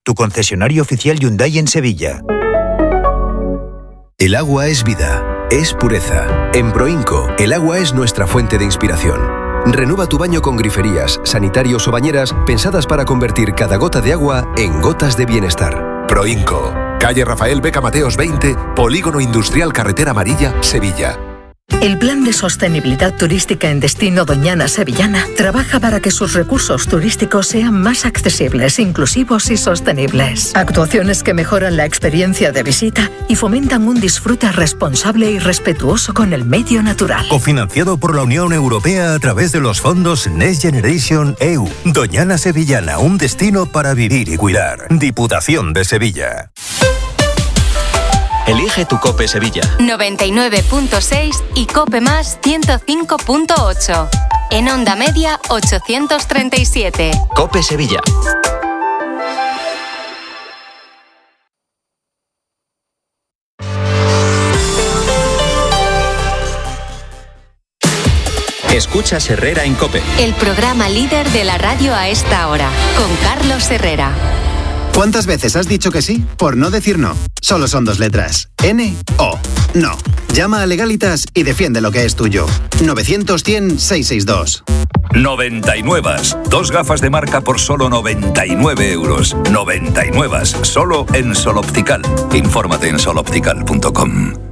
tu concesionario oficial Hyundai en Sevilla. El agua es vida, es pureza. En Proinco, el agua es nuestra fuente de inspiración. Renueva tu baño con griferías, sanitarios o bañeras pensadas para convertir cada gota de agua en gotas de bienestar. Proinco, calle Rafael Beca Mateos 20, Polígono Industrial Carretera Amarilla, Sevilla. El Plan de Sostenibilidad Turística en Destino Doñana Sevillana trabaja para que sus recursos turísticos sean más accesibles, inclusivos y sostenibles. Actuaciones que mejoran la experiencia de visita y fomentan un disfrute responsable y respetuoso con el medio natural. Cofinanciado por la Unión Europea a través de los fondos Next Generation EU. Doñana Sevillana, un destino para vivir y cuidar. Diputación de Sevilla. Elige tu COPE Sevilla. 99.6 y COPE Más 105.8. En onda media 837. COPE Sevilla. Escuchas Herrera en COPE. El programa líder de la radio a esta hora, con Carlos Herrera. ¿Cuántas veces has dicho que sí por no decir no? Solo son 2 letras. N-O. No. Llama a Legalitas y defiende lo que es tuyo. 900-100-662. 99. 2 gafas de marca por solo 99 euros. 99. Solo en Sol Optical. Infórmate en soloptical.com.